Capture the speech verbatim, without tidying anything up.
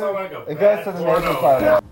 sound like a It goes bad to the porno. naked part.